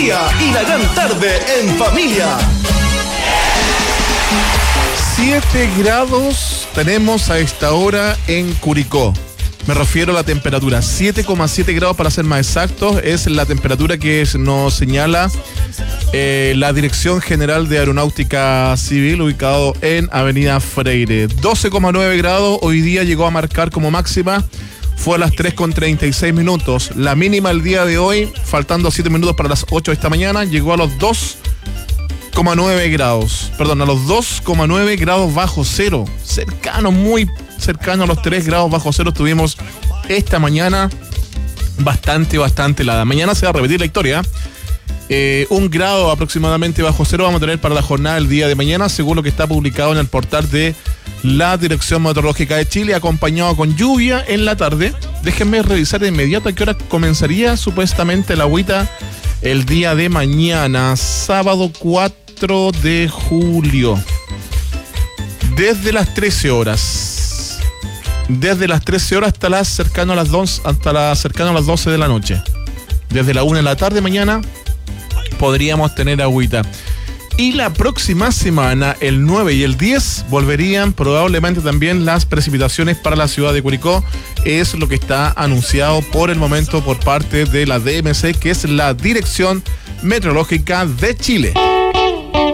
día y la gran tarde en familia. 7 grados tenemos a esta hora en Curicó. Me refiero a la temperatura, 7,7 grados para ser más exactos, es la temperatura que nos señala la Dirección General de Aeronáutica Civil, ubicado en Avenida Freire. 12,9 grados, hoy día llegó a marcar como máxima, fue a las 3,36 minutos. La mínima el día de hoy, faltando 7 minutos para las 8 de esta mañana, llegó a los 2,9 grados, perdón, a los 2,9 grados bajo cero, cercano, muy cercano a los 3 grados bajo cero tuvimos esta mañana, bastante helada. Mañana se va a repetir la historia, 1 grado aproximadamente bajo cero vamos a tener para la jornada del día de mañana, según lo que está publicado en el portal de la Dirección Meteorológica de Chile, acompañado con lluvia en la tarde. Déjenme revisar de inmediato a qué hora comenzaría supuestamente la agüita el día de mañana, sábado 4 de julio, desde las 13 horas. Desde las 13 horas hasta cercano a las 12 de la noche. Desde la 1 de la tarde mañana podríamos tener agüita. Y la próxima semana, el 9 y el 10, volverían probablemente también las precipitaciones para la ciudad de Curicó. Es lo que está anunciado por el momento por parte de la DMC, que es la Dirección Meteorológica de Chile.